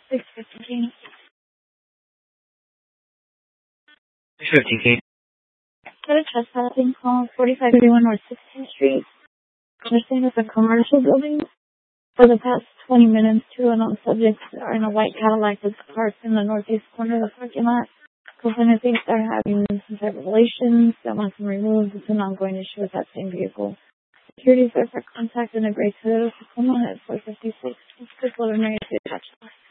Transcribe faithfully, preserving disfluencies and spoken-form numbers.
six fifty. six fifty, Kate. Got a trespassing call, forty-five thirty-one North sixteenth Street. They're saying it's a commercial building. For the past twenty minutes, two unknown subjects are in a white Cadillac that's parked in the northeast corner of the parking lot. Complainant thinks they're having some type of relations that wants them removed. It's an ongoing issue with that same vehicle. Security is there for contact in a gray Toyota Tacoma at four fifty-six. It's preliminary to attach.